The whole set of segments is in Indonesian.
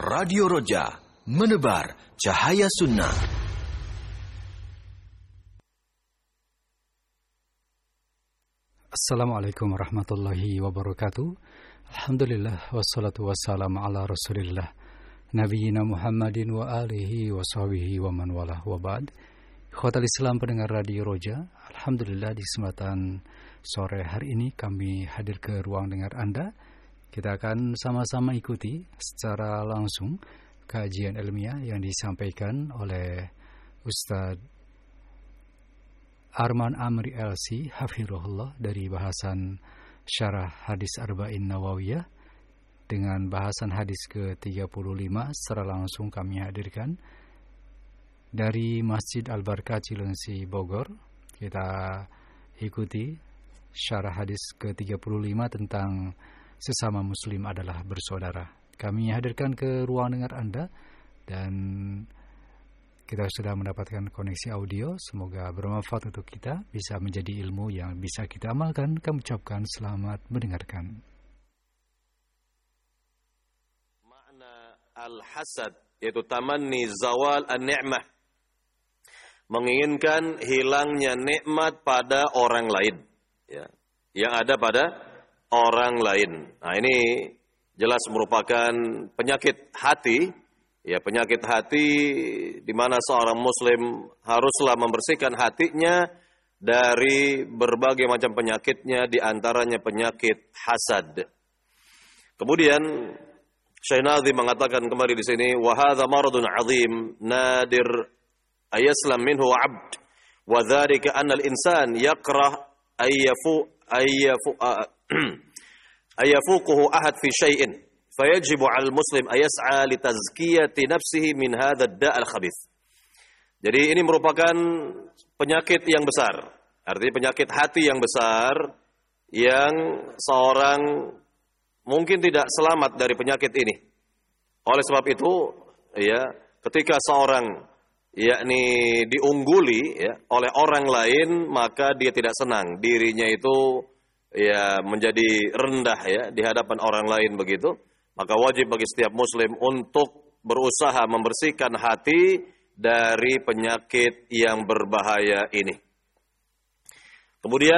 Radio Roja, menebar cahaya sunnah. Assalamualaikum warahmatullahi wabarakatuh. Alhamdulillah wassalatu wassalamu ala Rasulillah Nabiyina Muhammadin wa alihi wa sahbihi wa man walah wa ba'd. Ikhwatal Islam pendengar Radio Roja, alhamdulillah di kesempatan sore hari ini kami hadir ke ruang dengar Anda. Kita akan sama-sama ikuti secara langsung kajian ilmiah yang disampaikan oleh Ustaz Arman Amri LC Hafirullah dari bahasan Syarah Hadis Arba'in Nawawiyah dengan bahasan hadis ke-35 secara langsung kami hadirkan dari Masjid Al-Barkah Cilengsi Bogor. Kita ikuti syarah hadis ke-35 tentang sesama muslim adalah bersaudara. Kami hadirkan ke ruang dengar Anda dan kita sudah mendapatkan koneksi audio. Semoga bermanfaat untuk kita, bisa menjadi ilmu yang bisa kita amalkan. Kami ucapkan selamat mendengarkan. Makna al-hasad yaitu tamanni zawal an-ni'mah, menginginkan hilangnya nikmat pada orang lain, ya, yang ada pada orang lain. Nah, ini jelas merupakan penyakit hati. Ya, penyakit hati di mana seorang muslim haruslah membersihkan hatinya dari berbagai macam penyakitnya, di antaranya penyakit hasad. Kemudian Syekh Nazim mengatakan kembali di sini, wa hadza maradun 'azim nadir ayaslam minhu 'abd wa dzalika anna al-insan yakrah ayafuquhu ahad fi syai'in. فيجب على المسلم أن يسعى لتزكية نفسه من هذا الداء الخبيث. Jadi ini merupakan penyakit yang besar, artinya penyakit hati yang besar yang seorang mungkin tidak selamat dari penyakit ini. Oleh sebab itu, ya, ketika seorang yakni diungguli, ya, oleh orang lain, maka dia tidak senang, dirinya itu ya menjadi rendah, ya, di hadapan orang lain begitu. Maka wajib bagi setiap muslim untuk berusaha membersihkan hati dari penyakit yang berbahaya ini. Kemudian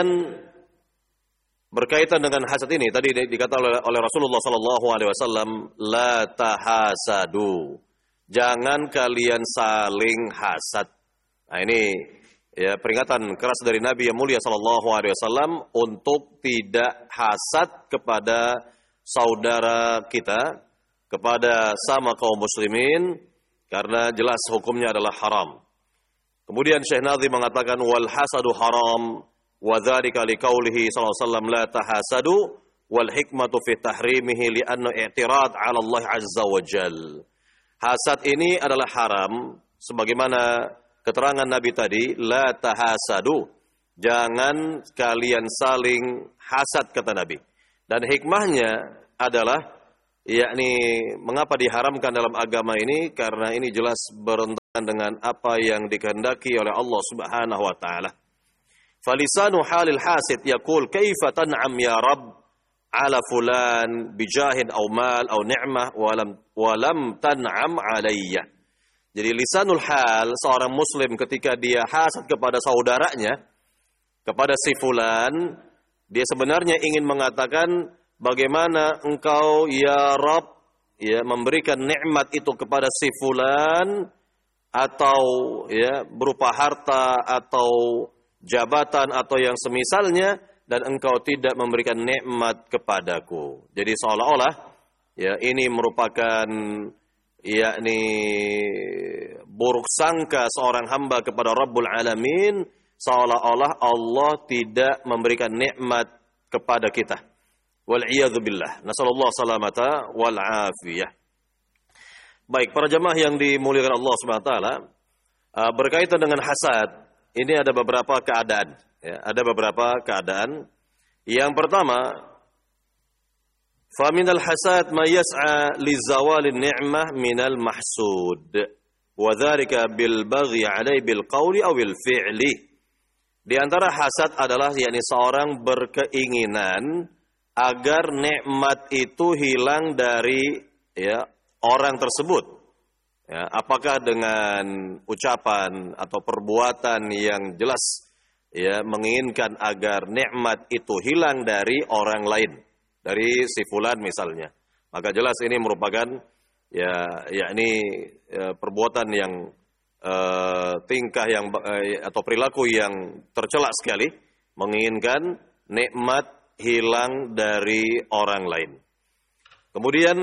berkaitan dengan hasad ini, tadi dikatakan oleh Rasulullah SAW, la tahasadu, jangan kalian saling hasad. Nah, ini ya peringatan keras dari Nabi yang mulia SAW untuk tidak hasad kepada saudara kita, kepada sama kaum muslimin, karena jelas hukumnya adalah haram. Kemudian Syekh Nazim mengatakan wal hasadu haram wa dzalika liqaulihi sallallahu alaihi wasallam la tahasadu wal hikmatu fi tahrimihi li anna i'tirad 'ala Allah azza wa jal. Hasad ini adalah haram sebagaimana keterangan Nabi tadi, la tahasadu, jangan kalian saling hasad kata Nabi. Dan hikmahnya adalah, yakni mengapa diharamkan dalam agama ini, karena ini jelas bertentangan dengan apa yang dikehendaki oleh Allah Subhanahu wa taala. Falisanu halil hasid yaqul kaifa tan'am ya Rabb ala fulan bijahin aw mal aw ni'mah wa lam tan'am alayya. Jadi lisanul hal seorang muslim ketika dia hasad kepada saudaranya, kepada si fulan, dia sebenarnya ingin mengatakan bagaimana engkau ya Rabb, ya, memberikan nikmat itu kepada si fulan, atau ya berupa harta atau jabatan atau yang semisalnya, dan engkau tidak memberikan nikmat kepadaku. Jadi seolah-olah ya ini merupakan yakni buruk sangka seorang hamba kepada Rabbul Alamin, seolah-olah Allah tidak memberikan nikmat kepada kita. Wal'iyadzu billah. Nasallallahu salamata wal afiyah. Baik, para jamaah yang dimuliakan Allah Subhanahu wa taala, berkaitan dengan hasad, ini ada beberapa keadaan, ya, ada beberapa keadaan. Yang pertama, fa minal hasad ma yas'a li zawalin ni'mah minal mahsud wa dzalika bil baghi 'alai bil qawli aw bil fi'li. Di antara hasad adalah yakni seorang berkeinginan agar nikmat itu hilang dari ya orang tersebut. Ya, apakah dengan ucapan atau perbuatan yang jelas ya menginginkan agar nikmat itu hilang dari orang lain, dari si fulan misalnya. Maka jelas ini merupakan yakni perbuatan yang tingkah yang atau perilaku yang tercela sekali, menginginkan nikmat hilang dari orang lain. Kemudian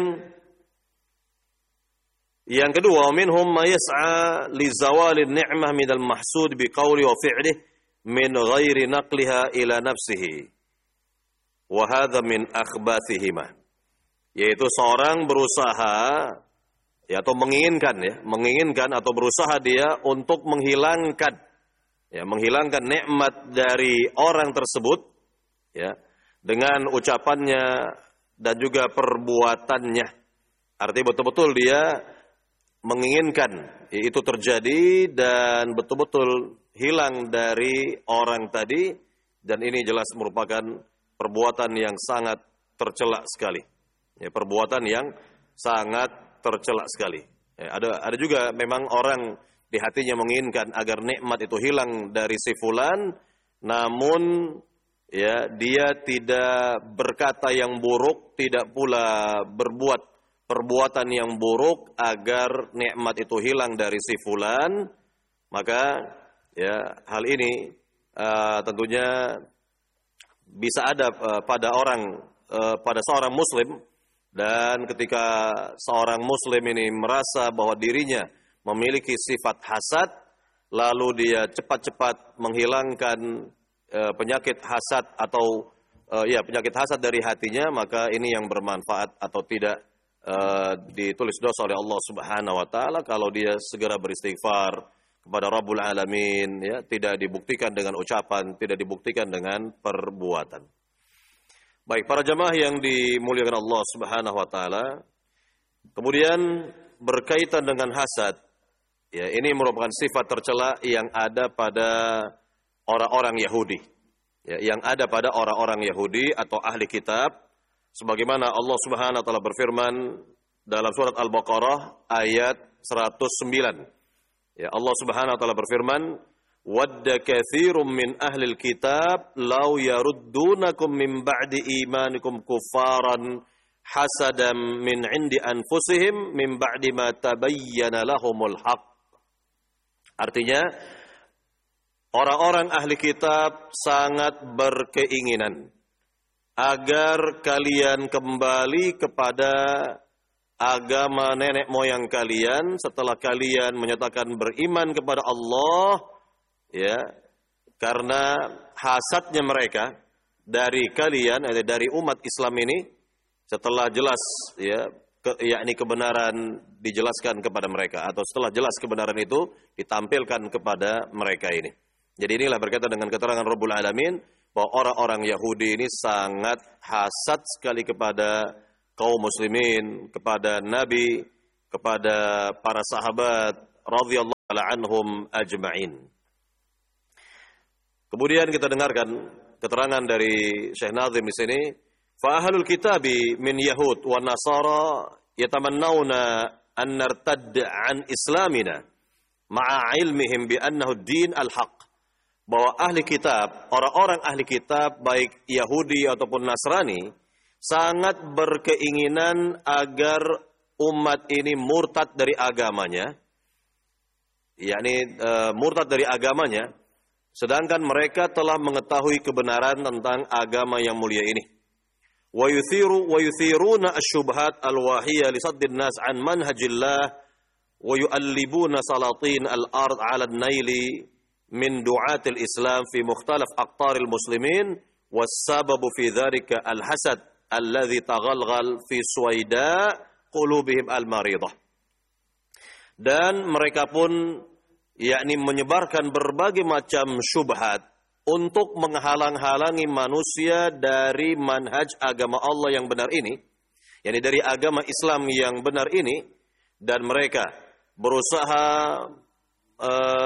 yang kedua, minhum ma yas'a li zawalin ni'mah minal mahsud biqawli wa fi'lihi min ghairi naqliha ila nafsihi. Wa hadha min akhbathihima. Yaitu seorang berusaha atau menginginkan atau berusaha dia untuk menghilangkan nikmat dari orang tersebut ya dengan ucapannya dan juga perbuatannya. Artinya betul-betul dia menginginkan itu terjadi dan betul-betul hilang dari orang tadi, dan ini jelas merupakan perbuatan yang sangat tercela sekali. Ya, perbuatan yang sangat tercela sekali. Ya, ada juga memang orang di hatinya menginginkan agar nikmat itu hilang dari si fulan, namun ya dia tidak berkata yang buruk, tidak pula berbuat perbuatan yang buruk agar nikmat itu hilang dari si fulan. Maka ya hal ini tentunya bisa ada pada seorang muslim. Dan ketika seorang muslim ini merasa bahwa dirinya memiliki sifat hasad, lalu dia cepat-cepat menghilangkan penyakit hasad atau penyakit hasad dari hatinya, maka ini yang bermanfaat atau tidak ditulis dosa oleh Allah Subhanahu wa taala kalau dia segera beristighfar kepada Rabbul Alamin, ya, tidak dibuktikan dengan ucapan, tidak dibuktikan dengan perbuatan. Baik, para jamaah yang dimuliakan Allah Subhanahu wa taala, kemudian berkaitan dengan hasad, ya, ini merupakan sifat tercela yang ada pada orang-orang Yahudi. Ya, yang ada pada orang-orang Yahudi atau ahli kitab, sebagaimana Allah Subhanahu wa taala berfirman dalam surat Al-Baqarah ayat 109. Ya, Allah Subhanahu wa taala berfirman, "Wadda katsirum min ahlil kitab law yaruddunakum min ba'di imanikum kuffaran hasadan min 'indi anfusihim min ba'di ma tabayyana lahumul haqq." Artinya, orang-orang ahli kitab sangat berkeinginan agar kalian kembali kepada agama nenek moyang kalian setelah kalian menyatakan beriman kepada Allah, ya, karena hasadnya mereka dari kalian, dari umat Islam ini, setelah jelas, ya, yakni kebenaran dijelaskan kepada mereka, atau setelah jelas kebenaran itu ditampilkan kepada mereka ini. Jadi inilah berkaitan dengan keterangan Rabbul Alamin bahwa orang-orang Yahudi ini sangat hasad sekali kepada kaum muslimin, kepada Nabi, kepada para sahabat radhiyallahu anhum ajma'in. Kemudian kita dengarkan keterangan dari Syekh Nazim di sini, fa ahlul kitabi min yahud wa nasara yatamannawna an nartadd an islamina ma'a ilmihim bi annahu ad-din al-haq. Bahwa ahli kitab, orang-orang ahli kitab baik Yahudi ataupun Nasrani sangat berkeinginan agar umat ini murtad dari agamanya, yakni murtad dari agamanya, sedangkan mereka telah mengetahui kebenaran tentang agama yang mulia ini. Wa yuthiruna asy-syubhat al-wahiyah li saddin nas an manhajillah wa yu'allibuna salatin al-ard 'ala an-naili min du'atil Islam fi mukhtalaf aqtaril muslimin was-sababu fi dzalika al-hasad alladzi taghalghal fi suwaida qulubihim al-maridah. Dan mereka pun yakni menyebarkan berbagai macam syubhat untuk menghalang-halangi manusia dari manhaj agama Allah yang benar ini, yakni dari agama Islam yang benar ini, dan mereka berusaha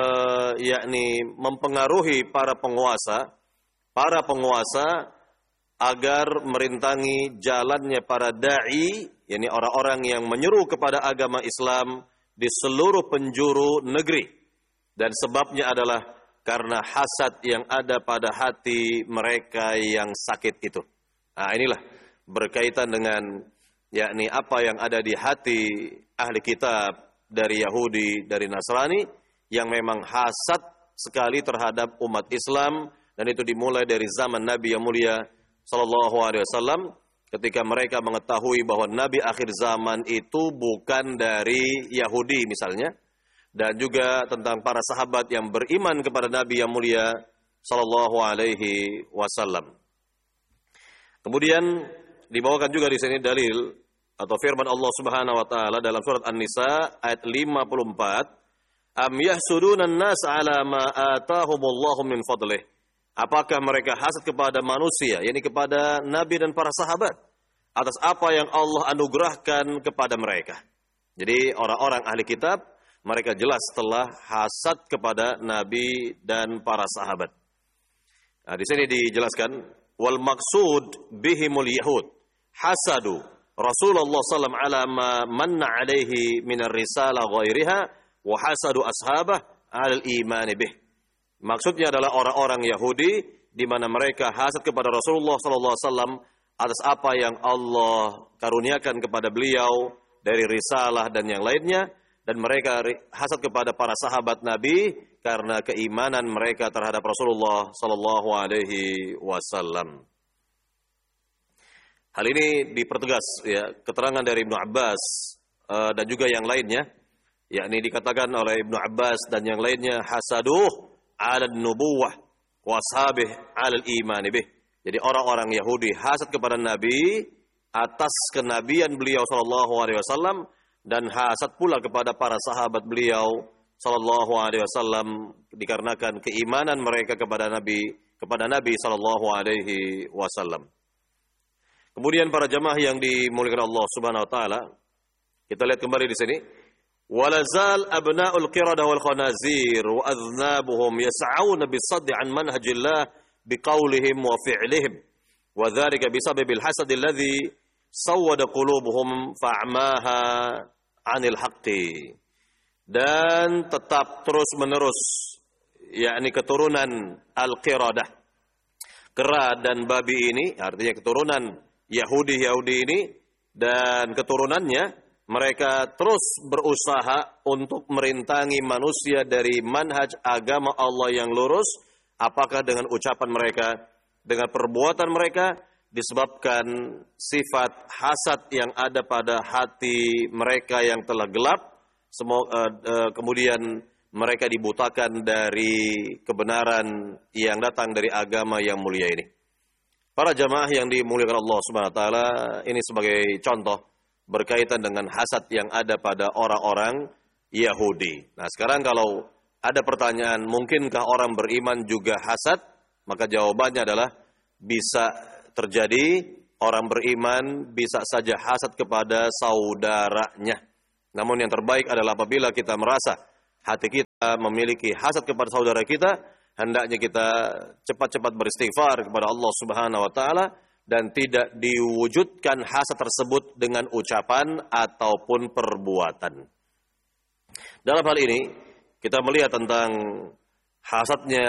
yakni mempengaruhi para penguasa agar merintangi jalannya para da'i, yakni orang-orang yang menyeru kepada agama Islam di seluruh penjuru negeri. Dan sebabnya adalah karena hasad yang ada pada hati mereka yang sakit itu. Nah, inilah berkaitan dengan yakni apa yang ada di hati ahli kitab dari Yahudi, dari Nasrani, yang memang hasad sekali terhadap umat Islam, dan itu dimulai dari zaman Nabi yang mulia sallallahu alaihi wasallam, ketika mereka mengetahui bahwa Nabi akhir zaman itu bukan dari Yahudi misalnya, dan juga tentang para sahabat yang beriman kepada Nabi yang mulia sallallahu alaihi wasallam. Kemudian dibawakan juga di sini dalil atau firman Allah Subhanahu wa taala dalam surat An-Nisa ayat 54, am yahsuduna an-nas ala ma atahumullahu min fadlih. Apakah mereka hasad kepada manusia, yakni kepada nabi dan para sahabat, atas apa yang Allah anugerahkan kepada mereka. Jadi orang-orang ahli kitab, mereka jelas telah hasad kepada nabi dan para sahabat. Nah, di sini dijelaskan wal maksud bihimul yahud hasadu Rasulullah sallallahu alaihi wasallam ala manna alaihi min ar-risalah ghairiha wa hasadu ashabah al iman bih. Maksudnya adalah orang-orang Yahudi di mana mereka hasad kepada Rasulullah sallallahu alaihi wasallam atas apa yang Allah karuniakan kepada beliau dari risalah dan yang lainnya, dan mereka hasad kepada para sahabat Nabi karena keimanan mereka terhadap Rasulullah sallallahu alaihi wasallam. Hal ini dipertegas ya, keterangan dari Ibnu Abbas dan juga yang lainnya, yakni dikatakan oleh Ibnu Abbas dan yang lainnya hasaduh 'ala an-nubuwah wa ashabih 'ala al-iman bih. Jadi orang-orang Yahudi hasad kepada Nabi atas kenabian beliau sallallahu alaihi wasallam, dan hasad pula kepada para sahabat beliau sallallahu alaihi wasallam dikarenakan keimanan mereka kepada Nabi sallallahu alaihi wasallam. Kemudian para jamaah yang dimuliakan Allah Subhanahu wa taala, kita lihat kembali di sini. Walazal abna'ul qiradah wal khanazir wa adznabuhum yas'auna bisaddi an manhajillah biqaulihim wa fi'lihim wa dzalika bisababil hasad alladhi sawwada qulubuhum fa'amaha 'anil haqqi. Dan tetap terus-menerus yakni keturunan al-qiradah, kera dan babi ini, artinya keturunan Yahudi ini dan keturunannya, mereka terus berusaha untuk merintangi manusia dari manhaj agama Allah yang lurus, apakah dengan ucapan mereka, dengan perbuatan mereka, disebabkan sifat hasad yang ada pada hati mereka yang telah gelap, kemudian mereka dibutakan dari kebenaran yang datang dari agama yang mulia ini. Para jamaah yang dimuliakan Allah Subhanahu wa taala, ini sebagai contoh berkaitan dengan hasad yang ada pada orang-orang Yahudi. Nah, sekarang kalau ada pertanyaan, mungkinkah orang beriman juga hasad? Maka jawabannya adalah bisa terjadi. Orang beriman bisa saja hasad kepada saudaranya. Namun yang terbaik adalah apabila kita merasa hati kita memiliki hasad kepada saudara kita, hendaknya kita cepat-cepat beristighfar kepada Allah Subhanahu wa taala dan tidak diwujudkan hasad tersebut dengan ucapan ataupun perbuatan. Dalam hal ini kita melihat tentang hasadnya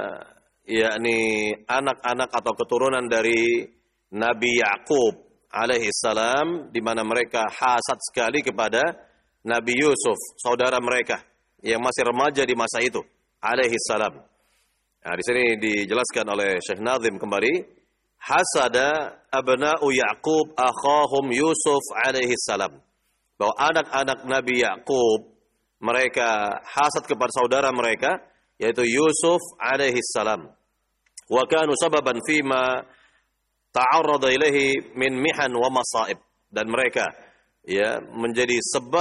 yakni anak-anak atau keturunan dari Nabi Yakub alaihi salam, di mana mereka hasad sekali kepada Nabi Yusuf, saudara mereka yang masih remaja di masa itu alaihi salam. Nah, di sini dijelaskan oleh Syekh Nazim kembali, hasada abna'u Yaqub akhahum Yusuf alaihi salam. Bahwa anak-anak Nabi Yaqub mereka hasad kepada saudara mereka yaitu Yusuf alaihi salam. Wa kanu sababan fima ta'arrada ilaihi min mihan wa masaib, dan mereka ya menjadi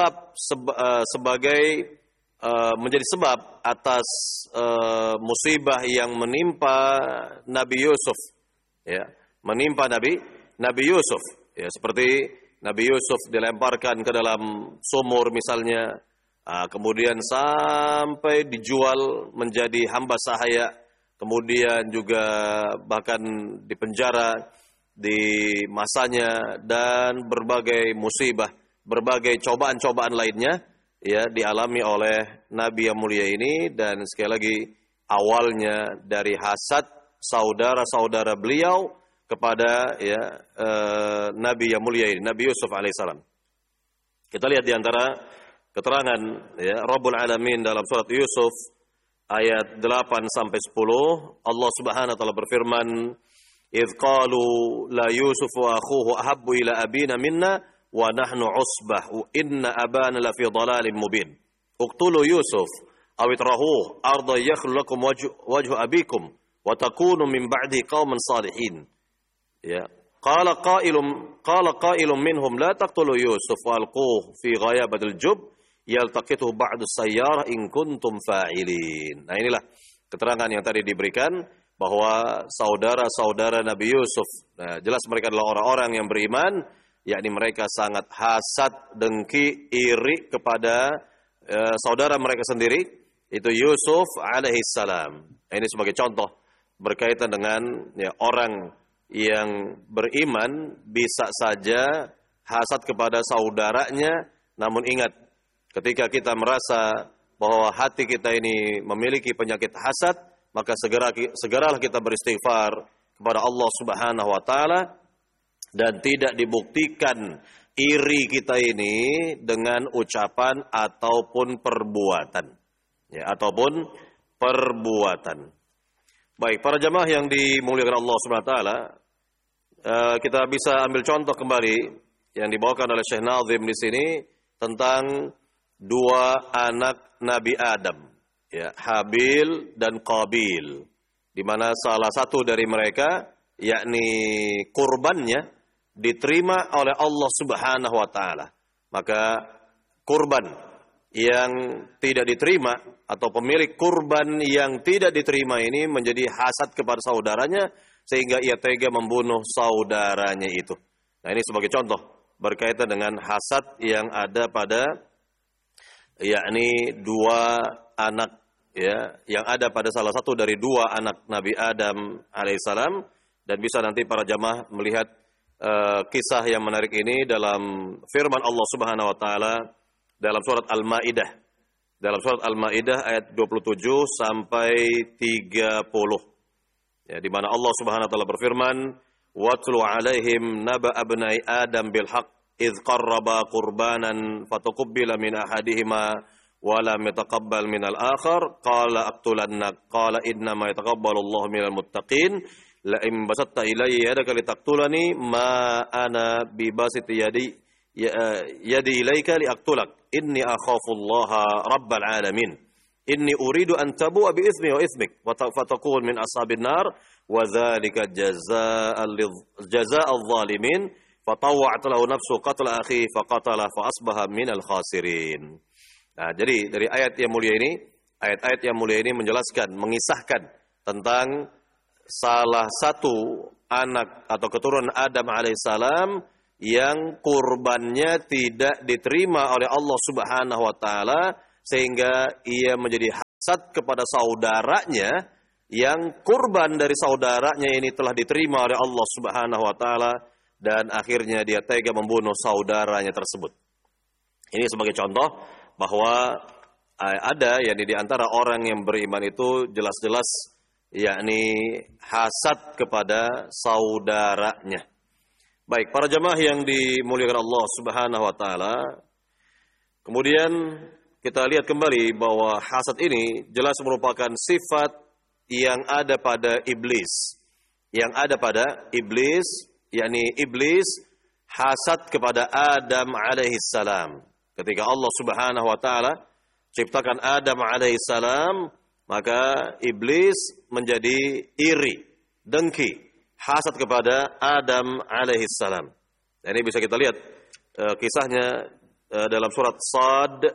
menjadi sebab atas musibah yang menimpa Nabi Yusuf, ya, menimpa Nabi Yusuf, ya, seperti Nabi Yusuf dilemparkan ke dalam sumur misalnya, kemudian sampai dijual menjadi hamba sahaya, kemudian juga bahkan dipenjara, di masanya, dan berbagai musibah, berbagai cobaan-cobaan lainnya ya dialami oleh Nabi yang mulia ini. Dan sekali lagi, awalnya dari hasad saudara-saudara beliau kepada Nabi yang mulia ini, Nabi Yusuf alaihissalam. Kita lihat di antara keterangan ya Rabbul Alamin dalam surat Yusuf ayat 8 sampai 10, Allah Subhanahu wa taala berfirman, "Idz qalu la Yusuf wa akhuhu ahabbu ila abina minna wa nahnu usbah inna abana la fi dhalalin mubin. Uqtulu Yusuf aw itrahuhu arda yakhlu lakum wajhu abikum wa takunu min ba'di qauman salihin." Ya. Qala qailun minhum la taqtulu Yusuf wa alquhu fi ghayabatil jub yaltaqituhu ba'du sayyarah in kuntum fa'ilin. Nah, inilah keterangan yang tadi diberikan bahwa saudara-saudara Nabi Yusuf, nah, jelas mereka adalah orang-orang yang beriman, yakni mereka sangat hasad, dengki, iri kepada saudara mereka sendiri, itu Yusuf alaihissalam. Nah, ini sebagai contoh berkaitan dengan orang yang beriman bisa saja hasad kepada saudaranya. Namun ingat, ketika kita merasa bahwa hati kita ini memiliki penyakit hasad, maka segeralah kita beristighfar kepada Allah Subhanahu wa taala, dan tidak dibuktikan iri kita ini dengan ucapan ataupun perbuatan. Ya, ataupun perbuatan. Baik, para jamaah yang dimuliakan Allah Subhanahu wa taala, kita bisa ambil contoh kembali yang dibawakan oleh Syekh Nazim di sini tentang dua anak Nabi Adam, ya, Habil dan Qabil, di mana salah satu dari mereka, yakni kurbannya, diterima oleh Allah Subhanahu wa taala. Maka kurban yang tidak diterima atau pemilik kurban yang tidak diterima ini menjadi hasad kepada saudaranya, sehingga ia tega membunuh saudaranya itu. Nah, ini sebagai contoh berkaitan dengan hasad yang ada pada yakni dua anak, ya, yang ada pada salah satu dari dua anak Nabi Adam alaihissalam. Dan bisa nanti para jamaah melihat kisah yang menarik ini dalam firman Allah Subhanahu wa taala dalam surat Al-Maidah. Dalam surat Al-Maidah ayat 27 sampai 30. Ya, di mana Allah Subhanahu wa taala berfirman, "Watlu 'alaihim naba abnai Adam bil haqq idz qarraba qurbanan fatuqabbala min ahadihima wa lam yataqabbal min al-akhar qala aqtulannak qala inna ma yataqabbalu Allahu minal muttaqin la in basatta ilayya yadaka litaqtulani ma ana bibasit yadi ilayka liaqtulak inni akhafu Allaha rabbal alamin inni uridu an tabu'a bi ithmi wa ithmik wa fatakun min ashabin nar wa dzalika jazaa'al zalimin fatawwa'at lahu nafsu qatla akhi faqatala fa asbaha minal khasirin." Nah, jadi dari ayat yang mulia ini, ayat-ayat yang mulia ini menjelaskan, mengisahkan tentang salah satu anak atau keturunan Adam alaihissalam yang kurbannya tidak diterima oleh Allah Subhanahu wa taala, sehingga ia menjadi hasad kepada saudaranya yang kurban dari saudaranya ini telah diterima oleh Allah Subhanahu wa taala, dan akhirnya dia tega membunuh saudaranya tersebut. Ini sebagai contoh bahwa ada yakni di antara orang yang beriman itu jelas-jelas yakni hasad kepada saudaranya. Baik, para jamaah yang dimuliakan Allah Subhanahu wa taala, kemudian kita lihat kembali bahwa hasad ini jelas merupakan sifat yang ada pada iblis. Yang ada pada iblis, yakni iblis hasad kepada Adam alaihissalam. Ketika Allah Subhanahu wa taala ciptakan Adam alaihissalam, maka iblis menjadi iri, dengki, hasad kepada Adam alaihissalam. Ini bisa kita lihat kisahnya dalam surat Sad,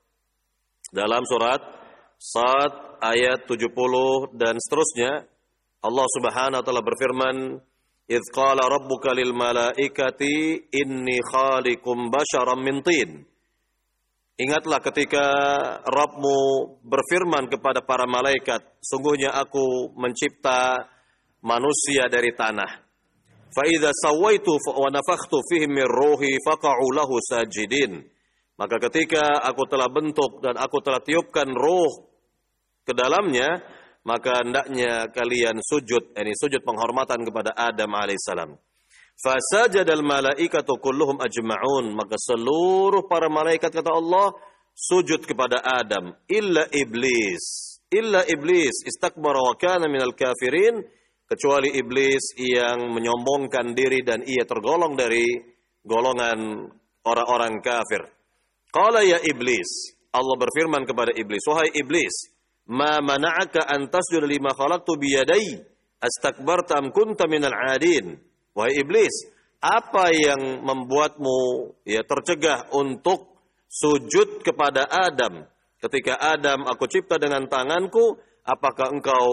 dalam surat Sad ayat 70 dan seterusnya. Allah Subhanahu wa taala berfirman, "Idz qala rabbuka lil malaikati inni khaliqum basyaram min tin." Ingatlah ketika Rabbmu berfirman kepada para malaikat, sungguhnya aku mencipta manusia dari tanah. fa idza sawaitu wa nafakhtu fihim min ruhi faqa'u lahu sajidin. Maka ketika aku telah bentuk dan aku telah tiupkan ruh ke dalamnya, maka hendaknya kalian sujud, ini sujud penghormatan kepada Adam alaihissalam. Fasajadal malaikatu kulluhum ajma'un, maka seluruh para malaikat kata Allah sujud kepada Adam illa iblis istakbara wa kana minal kafirin, kecuali iblis yang menyombongkan diri dan ia tergolong dari golongan orang-orang kafir. Qala ya iblis, Allah berfirman kepada iblis, wahai iblis, ma mana'aka an tasjuda lima khalaqtu biyadai astakbarta am kunta minal 'adin. Wahai iblis, apa yang membuatmu tercegah untuk sujud kepada Adam? Ketika Adam aku cipta dengan tanganku, apakah engkau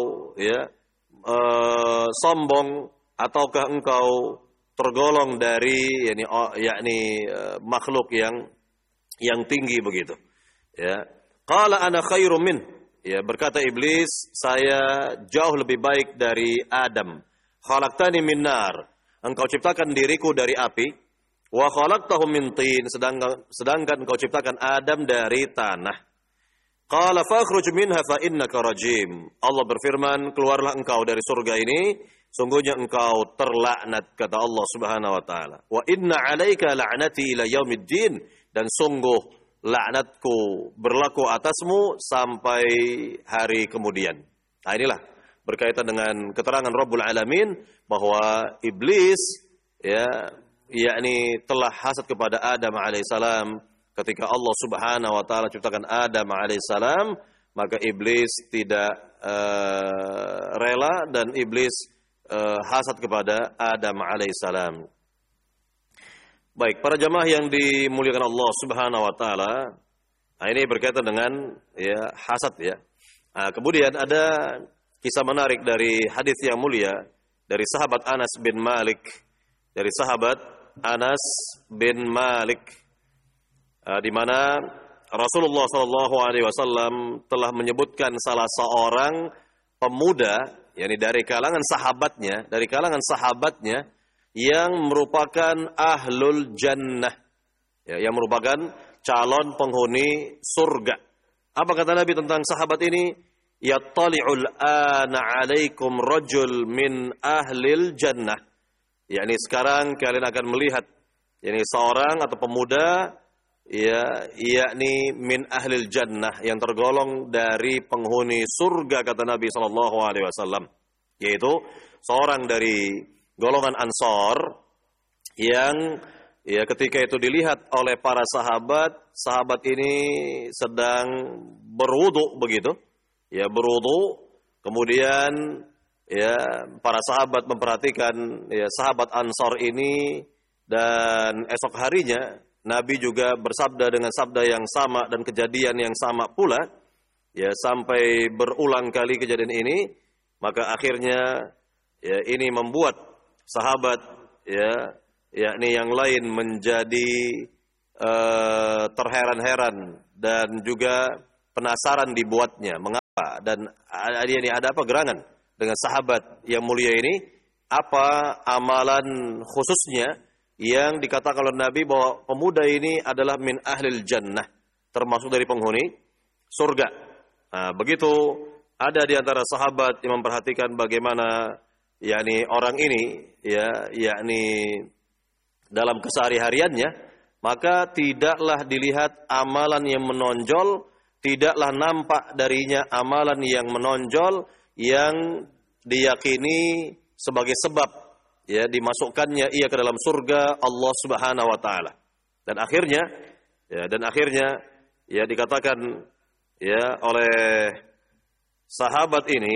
sombong ataukah engkau tergolong dari makhluk yang tinggi begitu? Ya. Qala ana khairum min. Ya, berkata iblis, saya jauh lebih baik dari Adam. Khalaqtani min nar. Engkau ciptakan diriku dari api, wa khalaqtahu min tin, sedangkan engkau ciptakan Adam dari tanah. Qala fakhruj minha fa innaka rajim. Allah berfirman, keluarlah engkau dari surga ini, sungguhnya engkau terlaknat, kata Allah Subhanahu wa taala. Wa inna 'alaika la'nati ila yaumiddin, dan sungguh laknatku berlaku atasmu sampai hari kemudian. Nah, inilah berkaitan dengan keterangan Rabbul Alamin bahwa iblis telah hasad kepada Adam alaihissalam ketika Allah Subhanahu wa taala ciptakan Adam alaihissalam, maka iblis tidak rela dan iblis hasad kepada Adam alaihissalam. Baik, para jamaah yang dimuliakan Allah Subhanahu wa taala, nah ini berkaitan dengan hasad ya. Nah, kemudian ada kisah menarik dari hadis yang mulia dari sahabat Anas bin Malik, di mana Rasulullah SAW telah menyebutkan salah seorang pemuda, yakni dari kalangan sahabatnya yang merupakan ahlul jannah, yang merupakan calon penghuni surga. Apa kata Nabi tentang sahabat ini? Yattali'ul ana 'alaikum rajul min ahlil jannah. yakni sekarang kalian akan melihat yakni seorang atau pemuda yakni min ahlil jannah yang tergolong dari penghuni surga kata Nabi sallallahu alaihi wasallam, yaitu seorang dari golongan Ansor yang ketika itu dilihat oleh para sahabat ini sedang berwudu begitu, berwudu, kemudian para sahabat memperhatikan sahabat Ansor ini, dan esok harinya Nabi juga bersabda dengan sabda yang sama dan kejadian yang sama pula, sampai berulang kali kejadian ini, maka akhirnya ini membuat sahabat yakni yang lain menjadi terheran-heran dan juga penasaran dibuatnya. Mengapa? Dan ini ada apa gerangan dengan sahabat yang mulia ini? Apa amalan khususnya yang dikatakan oleh Nabi bahwa pemuda ini adalah min ahlil jannah, termasuk dari penghuni surga. Nah, begitu ada di antara sahabat yang memperhatikan bagaimana yakni orang ini yakni dalam kesehari-hariannya, maka tidaklah dilihat amalan yang menonjol, tidaklah nampak darinya amalan yang menonjol yang diyakini sebagai sebab dimasukkannya ia ke dalam surga Allah Subhanahu wa taala. Dan akhirnya dikatakan oleh sahabat ini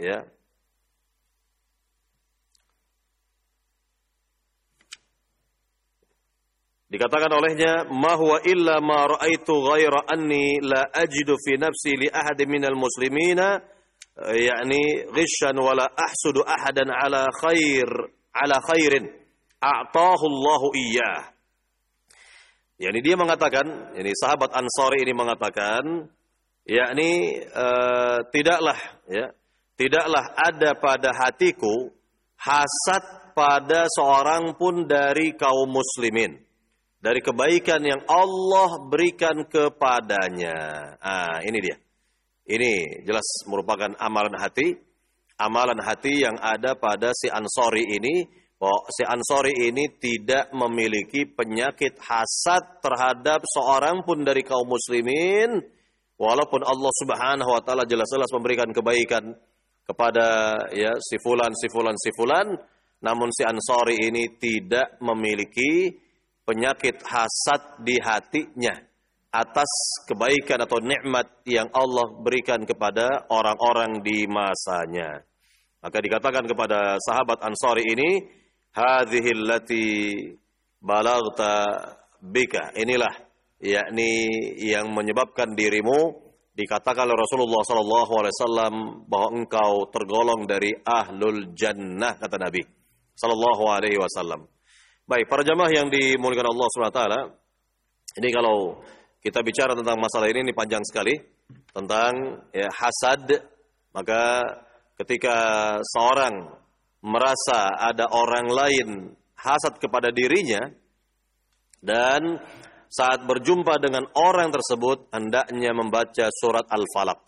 dikatakan olehnya, ma huwa illa ma ra'aitu ghaira anni la ajidu fi nafsi li ahadin minal muslimina yakni ghishan wala ahsudu ahadan ala khairin a'tahu Allahu iyyah. Yakni dia mengatakan, ini sahabat Ansari ini mengatakan, yakni tidaklah ada pada hatiku hasad pada seorang pun dari kaum muslimin, dari kebaikan yang Allah berikan kepadanya. Ini dia. Ini jelas merupakan amalan hati yang ada pada si Ansori ini, bahwa si Ansori ini tidak memiliki penyakit hasad terhadap seorang pun dari kaum muslimin, walaupun Allah Subhanahu wa taala jelas-jelas memberikan kebaikan kepada si fulan, namun si Ansori ini tidak memiliki penyakit hasad di hatinya atas kebaikan atau nikmat yang Allah berikan kepada orang-orang di masanya. Maka dikatakan kepada sahabat Ansari ini, hadhil lati balagta bika. Inilah yakni yang menyebabkan dirimu dikatakan oleh Rasulullah SAW bahwa engkau tergolong dari ahlul jannah, kata Nabi SAW. Baik, para jamaah yang dimuliakan Allah SWT, ini kalau kita bicara tentang masalah ini panjang sekali, tentang hasad. Maka ketika seorang merasa ada orang lain hasad kepada dirinya, dan saat berjumpa dengan orang tersebut, hendaknya membaca surat Al-Falaq.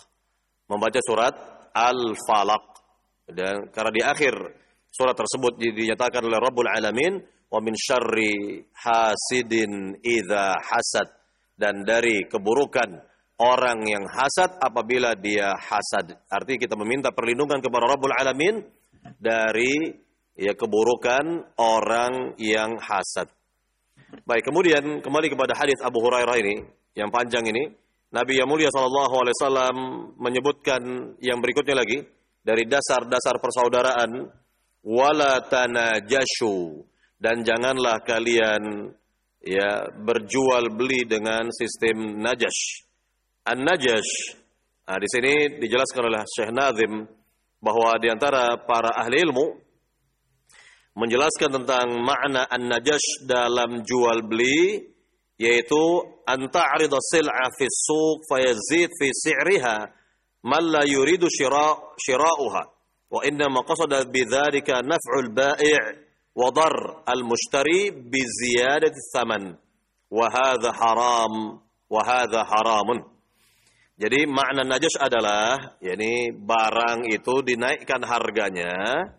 Dan karena di akhir surat tersebut dinyatakan oleh Rabbul Alamin, wa min syarri hasidin idza hasad, dan dari keburukan orang yang hasad apabila dia hasad. Artinya kita meminta perlindungan kepada Rabbul Alamin dari keburukan orang yang hasad. Baik, kemudian kembali kepada hadis Abu Hurairah ini yang panjang ini, Nabi yang mulia SAW menyebutkan yang berikutnya lagi dari dasar-dasar persaudaraan, wala tanajashu, dan janganlah kalian berjual beli dengan sistem najash. An-najash. Di sini dijelaskan oleh Syekh Nazim bahwa di antara para ahli ilmu menjelaskan tentang makna an-najash dalam jual beli, yaitu an ta'rida sil'a fi suq fayazid fi si'riha man la yuridu shira'uha wa innama qasada bidzalika naf'ul bai' wa dar al-mushtari bi ziyadati tsaman wa hadha haram wa hadha haramun. Jadi makna najash adalah yakni barang itu dinaikkan harganya,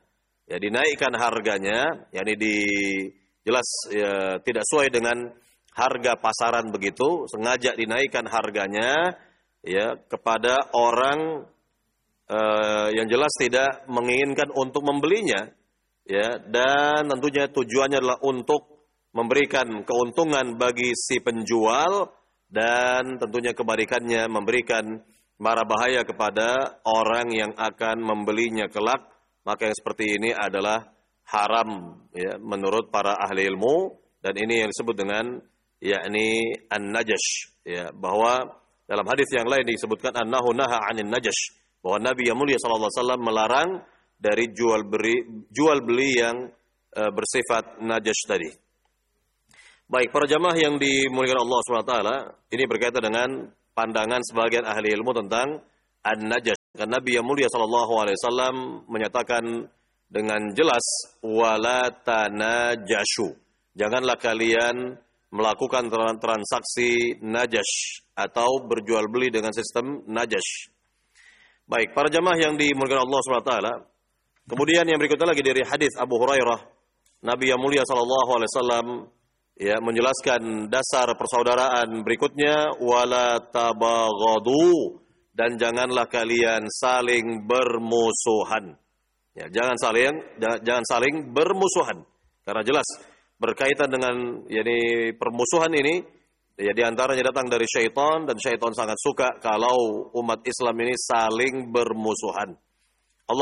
yakni jelas tidak sesuai dengan harga pasaran begitu, sengaja dinaikkan harganya kepada orang yang jelas tidak menginginkan untuk membelinya, dan tentunya tujuannya adalah untuk memberikan keuntungan bagi si penjual, dan tentunya kebalikannya memberikan mara bahaya kepada orang yang akan membelinya kelak. Maka yang seperti ini adalah haram menurut para ahli ilmu, dan ini yang disebut dengan yakni an-najash, bahwa dalam hadis yang lain disebutkan annahu naha 'anin najash, bahwa Nabi yang mulia sallallahu alaihi wasallam melarang dari jual beli yang bersifat najash tadi. Baik, para jamaah yang dimuliakan Allah SWT, ini berkaitan dengan pandangan sebagian ahli ilmu tentang an-najash. Karena Nabi yang mulia SAW menyatakan dengan jelas, wala tanajashu, janganlah kalian melakukan transaksi najash atau berjual beli dengan sistem najash. Baik, para jamaah yang dimuliakan Allah SWT, kemudian yang berikutnya lagi dari hadis Abu Hurairah, Nabi yang mulia SAW menjelaskan dasar persaudaraan berikutnya, wala tabaghadu, dan janganlah kalian saling bermusuhan. Jangan saling bermusuhan, karena jelas berkaitan dengan permusuhan ini di antaranya datang dari syaitan, dan syaitan sangat suka kalau umat Islam ini saling bermusuhan. Allah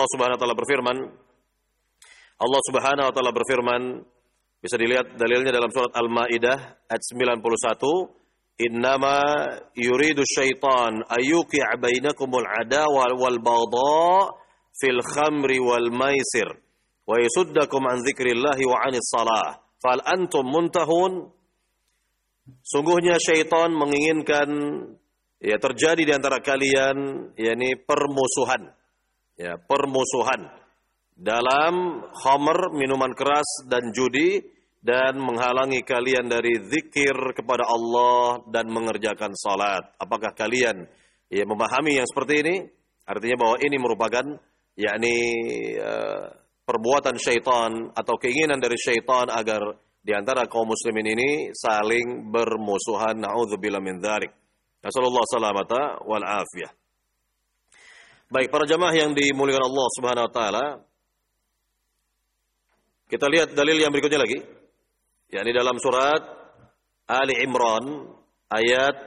Subhanahu wa taala berfirman, bisa dilihat dalilnya dalam surat Al-Maidah ayat 91, innama yuridu syaitan ayyuqi'a bainakumul adawa wal baghdha fil khamri wal maisir wa yasuddakum an dzikrillahi wa 'anis shalah fal antum muntahun. Sungguhnya syaitan menginginkan terjadi di antara kalian permusuhan. Permusuhan. dalam khamr, minuman keras dan judi, dan menghalangi kalian dari zikir kepada Allah dan mengerjakan salat. Apakah kalian memahami yang seperti ini? Artinya bahwa ini merupakan perbuatan syaitan atau keinginan dari syaitan agar di antara kaum muslimin ini saling bermusuhan. Na'udzubillah min dzalik. Nasallallahu salamata wal afiyah. Baik, para jamaah yang dimuliakan Allah Subhanahu wa taala, kita lihat dalil yang berikutnya lagi, yakni dalam surat Ali Imran ayat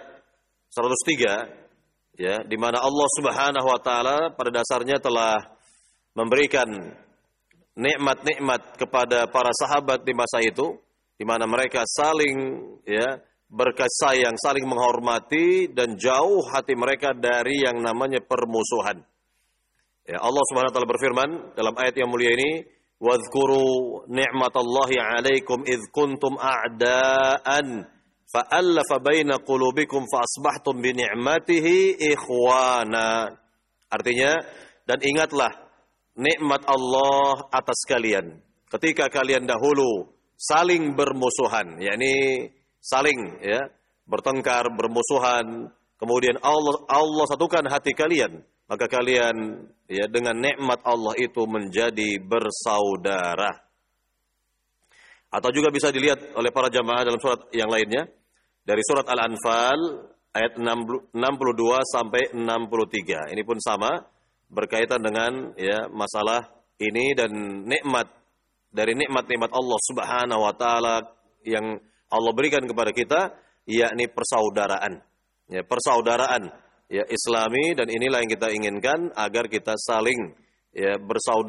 103, ya, di mana Allah Subhanahu wa taala pada dasarnya telah memberikan nikmat-nikmat kepada para sahabat di masa itu, di mana mereka saling berkasih sayang, saling menghormati dan jauh hati mereka dari yang namanya permusuhan. Ya, Allah Subhanahu wa taala berfirman dalam ayat yang mulia ini, "Wadhkuru ni'matallahi 'alaikum idz kuntum a'daan fa'alafa baina qulubikum fa asbahtum bi ni'matihi ikhwana." Artinya, dan ingatlah nikmat Allah atas kalian ketika kalian dahulu saling bermusuhan, yakni saling bertengkar, bermusuhan, kemudian Allah satukan hati kalian, maka kalian dengan nikmat Allah itu menjadi bersaudara. Atau juga bisa dilihat oleh para jamaah dalam surat yang lainnya, dari surat Al-Anfal ayat 62 sampai 63. Ini pun sama, berkaitan dengan masalah ini dan nikmat dari nikmat-nikmat Allah Subhanahu wa taala yang Allah berikan kepada kita, yakni persaudaraan. Persaudaraan Islami, dan inilah yang kita inginkan agar kita saling bersaudara